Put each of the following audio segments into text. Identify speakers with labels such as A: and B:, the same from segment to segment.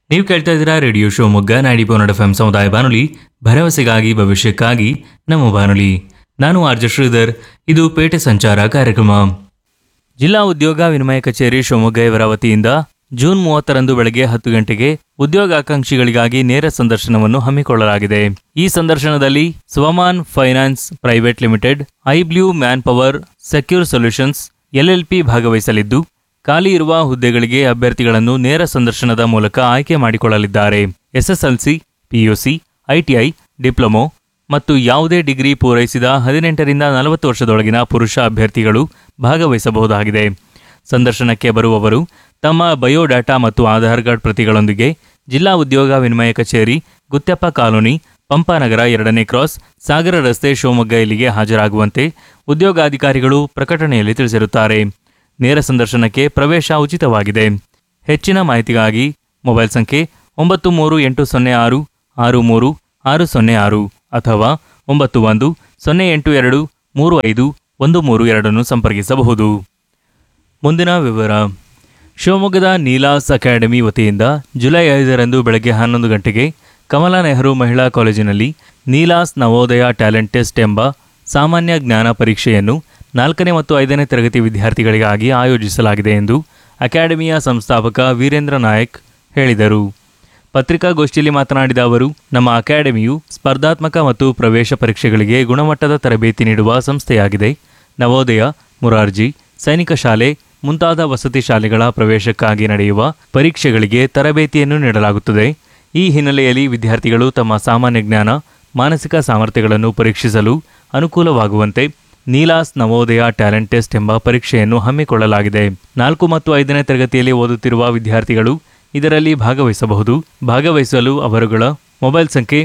A: ನೀವು ಕೇಳ್ತಾ ಇದ್ದೀರಾ ರೇಡಿಯೋ ಶಿವಮೊಗ್ಗ 90.1 FM ಸಮುದಾಯ ಬಾನುಲಿ, ಭರವಸೆಗಾಗಿ ಭವಿಷ್ಯಕ್ಕಾಗಿ ನಮ್ಮ ಬಾನುಲಿ. ನಾನು ಆರ್ಜ ಶ್ರೀಧರ್. ಇದು ಪೇಟೆ ಸಂಚಾರ ಕಾರ್ಯಕ್ರಮ. ಜಿಲ್ಲಾ ಉದ್ಯೋಗ ವಿನಿಮಯ ಕಚೇರಿ ಶಿವಮೊಗ್ಗ ಇವರ ವತಿಯಿಂದ ಜೂನ್ 30ರಂದು ಬೆಳಗ್ಗೆ 10 ಗಂಟೆಗೆ ಉದ್ಯೋಗಾಕಾಂಕ್ಷಿಗಳಿಗಾಗಿ ನೇರ ಸಂದರ್ಶನವನ್ನು ಹಮ್ಮಿಕೊಳ್ಳಲಾಗಿದೆ. ಈ ಸಂದರ್ಶನದಲ್ಲಿ ಸ್ವಮಾನ್ finance private limited, ಐಬ್ಲ್ಯೂ man power secure solutions LLP ಭಾಗವಹಿಸಲಿದ್ದು, ಖಾಲಿ ಇರುವ ಹುದ್ದೆಗಳಿಗೆ ಅಭ್ಯರ್ಥಿಗಳನ್ನು ನೇರ ಸಂದರ್ಶನದ ಮೂಲಕ ಆಯ್ಕೆ ಮಾಡಿಕೊಳ್ಳಲಿದ್ದಾರೆ. SSLC, PUC, ITI, ಡಿಪ್ಲೊಮೊ ಮತ್ತು ಯಾವುದೇ ಡಿಗ್ರಿ ಪೂರೈಸಿದ 18ರಿಂದ 40 ವರ್ಷದೊಳಗಿನ ಪುರುಷ ಅಭ್ಯರ್ಥಿಗಳು ಭಾಗವಹಿಸಬಹುದಾಗಿದೆ. ಸಂದರ್ಶನಕ್ಕೆ ಬರುವವರು ತಮ್ಮ ಬಯೋಡಾಟಾ ಮತ್ತು ಆಧಾರ್ ಕಾರ್ಡ್ ಪ್ರತಿಗಳೊಂದಿಗೆ ಜಿಲ್ಲಾ ಉದ್ಯೋಗ ವಿನಿಮಯ ಕಚೇರಿ, ಗುತ್ಯಪ್ಪ ಕಾಲೋನಿ, ಪಂಪಾನಗರ 2ನೇ ಕ್ರಾಸ್, ಸಾಗರ ರಸ್ತೆ, ಶಿವಮೊಗ್ಗ ಇಲ್ಲಿಗೆ ಹಾಜರಾಗುವಂತೆ ಉದ್ಯೋಗಾಧಿಕಾರಿಗಳು ಪ್ರಕಟಣೆಯಲ್ಲಿ ತಿಳಿಸಿರುತ್ತಾರೆ. ನೇರ ಸಂದರ್ಶನಕ್ಕೆ ಪ್ರವೇಶ ಉಚಿತವಾಗಿದೆ. ಹೆಚ್ಚಿನ ಮಾಹಿತಿಗಾಗಿ ಮೊಬೈಲ್ ಸಂಖ್ಯೆ 9380663606 ಅಥವಾ 9108235132 ಸಂಪರ್ಕಿಸಬಹುದು. ಮುಂದಿನ ವಿವರ. ಶಿವಮೊಗ್ಗದ ನೀಲಾಸ್ ಅಕಾಡೆಮಿ ವತಿಯಿಂದ ಜುಲೈ 5ರಂದು ಬೆಳಗ್ಗೆ 11 ಗಂಟೆಗೆ ಕಮಲಾ ನೆಹರು ಮಹಿಳಾ ಕಾಲೇಜಿನಲ್ಲಿ ನೀಲಾಸ್ ನವೋದಯ ಟ್ಯಾಲೆಂಟ್ ಟೆಸ್ಟ್ ಎಂಬ ಸಾಮಾನ್ಯ ಜ್ಞಾನ ಪರೀಕ್ಷೆಯನ್ನು 4ನೇ ಮತ್ತು 5ನೇ ತರಗತಿ ವಿದ್ಯಾರ್ಥಿಗಳಿಗಾಗಿ ಆಯೋಜಿಸಲಾಗಿದೆ ಎಂದು ಅಕಾಡೆಮಿಯ ಸಂಸ್ಥಾಪಕ ವೀರೇಂದ್ರ ನಾಯಕ್ ಹೇಳಿದರು. ಪತ್ರಿಕಾಗೋಷ್ಠಿಯಲ್ಲಿ ಮಾತನಾಡಿದ ಅವರು, ನಮ್ಮ ಅಕಾಡೆಮಿಯು ಸ್ಪರ್ಧಾತ್ಮಕ ಮತ್ತು ಪ್ರವೇಶ ಪರೀಕ್ಷೆಗಳಿಗೆ ಗುಣಮಟ್ಟದ ತರಬೇತಿ ನೀಡುವ ಸಂಸ್ಥೆಯಾಗಿದೆ. ನವೋದಯ, ಮುರಾರ್ಜಿ, ಸೈನಿಕ ಶಾಲೆ ಮುಂತಾದ ವಸತಿ ಶಾಲೆಗಳ ಪ್ರವೇಶಕ್ಕಾಗಿ ನಡೆಯುವ ಪರೀಕ್ಷೆಗಳಿಗೆ ತರಬೇತಿಯನ್ನು ನೀಡಲಾಗುತ್ತದೆ. ಈ ಹಿನ್ನೆಲೆಯಲ್ಲಿ ವಿದ್ಯಾರ್ಥಿಗಳು ತಮ್ಮ ಸಾಮಾನ್ಯ ಜ್ಞಾನ, ಮಾನಸಿಕ ಸಾಮರ್ಥ್ಯಗಳನ್ನು ಪರೀಕ್ಷಿಸಲು ಅನುಕೂಲವಾಗುವಂತೆ ನೀಲಾಸ್ ನವೋದಯ ಟ್ಯಾಲೆಂಟ್ ಟೆಸ್ಟ್ ಎಂಬ ಪರೀಕ್ಷೆಯನ್ನು ಹಮ್ಮಿಕೊಳ್ಳಲಾಗಿದೆ. 4 ಮತ್ತು 5ನೇ ತರಗತಿಯಲ್ಲಿ ಓದುತ್ತಿರುವ ವಿದ್ಯಾರ್ಥಿಗಳು ಇದರಲ್ಲಿ ಭಾಗವಹಿಸಬಹುದು. ಭಾಗವಹಿಸಲು ಅವರುಗಳ ಮೊಬೈಲ್ ಸಂಖ್ಯೆ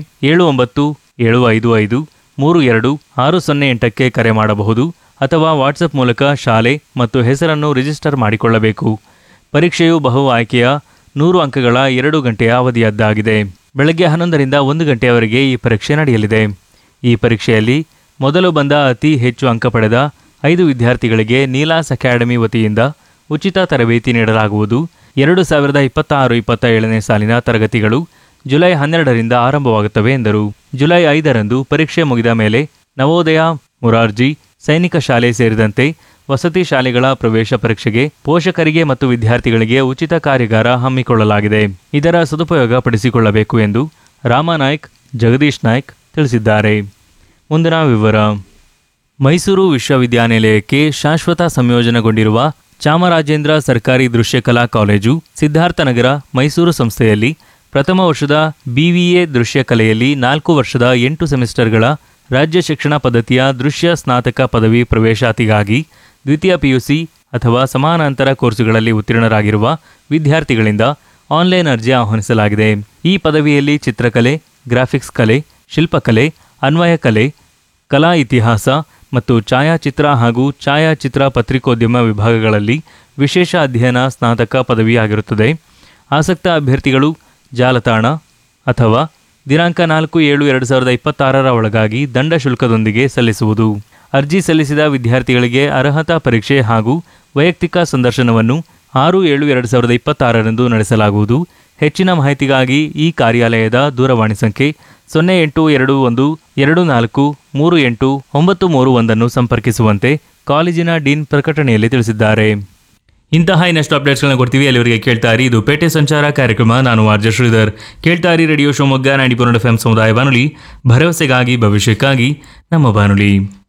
A: 7975532608ಕ್ಕೆ ಕರೆ ಮಾಡಬಹುದು ಅಥವಾ ವಾಟ್ಸಪ್ ಮೂಲಕ ಶಾಲೆ ಮತ್ತು ಹೆಸರನ್ನು ರಿಜಿಸ್ಟರ್ ಮಾಡಿಕೊಳ್ಳಬೇಕು. ಪರೀಕ್ಷೆಯು ಬಹು ಆಯ್ಕೆಯ 100 ಅಂಕಗಳ 2 ಗಂಟೆಯ ಅವಧಿಯದ್ದಾಗಿದೆ. ಬೆಳಗ್ಗೆ 11ರಿಂದ 1 ಗಂಟೆಯವರೆಗೆ ಈ ಪರೀಕ್ಷೆ ನಡೆಯಲಿದೆ. ಈ ಪರೀಕ್ಷೆಯಲ್ಲಿ ಮೊದಲು ಬಂದ ಅತಿ ಹೆಚ್ಚು ಅಂಕ ಪಡೆದ 5 ವಿದ್ಯಾರ್ಥಿಗಳಿಗೆ ನೀಲಾಸ್ ಅಕಾಡೆಮಿ ವತಿಯಿಂದ ಉಚಿತ ತರಬೇತಿ ನೀಡಲಾಗುವುದು. 2026-27ನೇ ಸಾಲಿನ ತರಗತಿಗಳು ಜುಲೈ 12ರಿಂದ ಆರಂಭವಾಗುತ್ತವೆ ಎಂದರು. ಜುಲೈ 5ರಂದು ಪರೀಕ್ಷೆ ಮುಗಿದ ಮೇಲೆ ನವೋದಯ, ಮುರಾರ್ಜಿ, ಸೈನಿಕ ಶಾಲೆ ಸೇರಿದಂತೆ ವಸತಿ ಶಾಲೆಗಳ ಪ್ರವೇಶ ಪರೀಕ್ಷೆಗೆ ಪೋಷಕರಿಗೆ ಮತ್ತು ವಿದ್ಯಾರ್ಥಿಗಳಿಗೆ ಉಚಿತ ಕಾರ್ಯಾಗಾರ ಹಮ್ಮಿಕೊಳ್ಳಲಾಗಿದೆ. ಇದರ ಸದುಪಯೋಗ ಪಡಿಸಿಕೊಳ್ಳಬೇಕು ಎಂದು ರಾಮನಾಯ್ಕ್, ಜಗದೀಶ್ ನಾಯ್ಕ್ ತಿಳಿಸಿದ್ದಾರೆ. ಮುಂದಿನ ವಿವರ. ಮೈಸೂರು ವಿಶ್ವವಿದ್ಯಾನಿಲಯಕ್ಕೆ ಶಾಶ್ವತ ಸಂಯೋಜನೆಗೊಂಡಿರುವ ಚಾಮರಾಜೇಂದ್ರ ಸರ್ಕಾರಿ ದೃಶ್ಯಕಲಾ ಕಾಲೇಜು, ಸಿದ್ಧಾರ್ಥನಗರ, ಮೈಸೂರು ಸಂಸ್ಥೆಯಲ್ಲಿ ಪ್ರಥಮ ವರ್ಷದ BVA ದೃಶ್ಯಕಲೆಯಲ್ಲಿ 4 ವರ್ಷದ 8 ಸೆಮಿಸ್ಟರ್ಗಳ ರಾಜ್ಯ ಶಿಕ್ಷಣ ಪದ್ಧತಿಯ ದೃಶ್ಯ ಸ್ನಾತಕ ಪದವಿ ಪ್ರವೇಶಾತಿಗಾಗಿ ದ್ವಿತೀಯ PUC ಅಥವಾ ಸಮಾನಾಂತರ ಕೋರ್ಸುಗಳಲ್ಲಿ ಉತ್ತೀರ್ಣರಾಗಿರುವ ವಿದ್ಯಾರ್ಥಿಗಳಿಂದ ಆನ್ಲೈನ್ ಅರ್ಜಿ ಆಹ್ವಾನಿಸಲಾಗಿದೆ. ಈ ಪದವಿಯಲ್ಲಿ ಚಿತ್ರಕಲೆ, ಗ್ರಾಫಿಕ್ಸ್ ಕಲೆ, ಶಿಲ್ಪಕಲೆ, ಅನ್ವಯ ಕಲೆ, ಕಲಾ ಇತಿಹಾಸ ಮತ್ತು ಛಾಯಾಚಿತ್ರ ಹಾಗೂ ಛಾಯಾಚಿತ್ರ ಪತ್ರಿಕೋದ್ಯಮ ವಿಭಾಗಗಳಲ್ಲಿ ವಿಶೇಷ ಅಧ್ಯಯನ ಸ್ನಾತಕ ಪದವಿಯಾಗಿರುತ್ತದೆ. ಆಸಕ್ತ ಅಭ್ಯರ್ಥಿಗಳು ಜಾಲತಾಣ ಅಥವಾ ದಿನಾಂಕ 4/7/2026 ಒಳಗಾಗಿ ದಂಡ ಶುಲ್ಕದೊಂದಿಗೆ ಸಲ್ಲಿಸುವುದು. ಅರ್ಜಿ ಸಲ್ಲಿಸಿದ ವಿದ್ಯಾರ್ಥಿಗಳಿಗೆ ಅರ್ಹತಾ ಪರೀಕ್ಷೆ ಹಾಗೂ ವೈಯಕ್ತಿಕ ಸಂದರ್ಶನವನ್ನು 6/7/2026 ನಡೆಸಲಾಗುವುದು. ಹೆಚ್ಚಿನ ಮಾಹಿತಿಗಾಗಿ ಈ ಕಾರ್ಯಾಲಯದ ದೂರವಾಣಿ ಸಂಖ್ಯೆ 0822243891 ಸಂಪರ್ಕಿಸುವಂತೆ ಕಾಲೇಜಿನ ಡೀನ್ ಪ್ರಕಟಣೆಯಲ್ಲಿ ತಿಳಿಸಿದ್ದಾರೆ. ಇಂತಹ ಇನ್ನಷ್ಟು ಅಪ್ಡೇಟ್ಸ್ಗಳನ್ನ ಕೊಡ್ತೀವಿ. ಅಲ್ಲಿವರೆಗೆ ಕೇಳ್ತಾರಿ, ಇದು ಪೇಟೆ ಸಂಚಾರ ಕಾರ್ಯಕ್ರಮ. ನಾನು ಆರ್ಜ ಶ್ರೀಧರ್. ಕೇಳ್ತಾರಿ ರೇಡಿಯೋ ಶಿವಮೊಗ್ಗ 90.1 FM ಸಮುದಾಯ ಬಾನುಲಿ, ಭರವಸೆಗಾಗಿ ಭವಿಷ್ಯಕ್ಕಾಗಿ ನಮ್ಮ ಬಾನುಲಿ.